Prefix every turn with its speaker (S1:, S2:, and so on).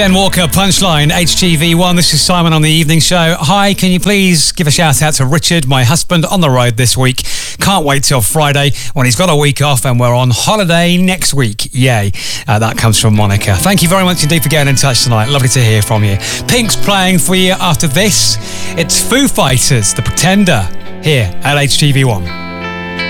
S1: Ben Walker, Punchline, HGV1. This is Simon on the Evening Show. Hi, can you please give a shout out to Richard, my husband, on the road this week. Can't wait till Friday when he's got a week off and we're on holiday next week. Yay. That comes from Monica. Thank you very much indeed for getting in touch tonight. Lovely to hear from you. Pink's playing for you after this. It's Foo Fighters, The Pretender, here at HGV1.